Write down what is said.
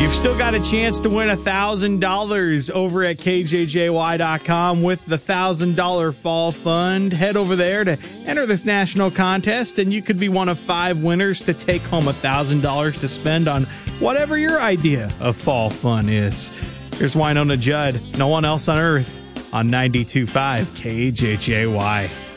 You've still got a chance to win $1,000 over at KJJY.com with the $1,000 Fall Fund. Head over there to enter this national contest, and you could be one of 5 winners to take home $1,000 to spend on whatever your idea of fall fun is. Here's Wynonna Judd, No One Else on Earth, on 92.5 KJJY.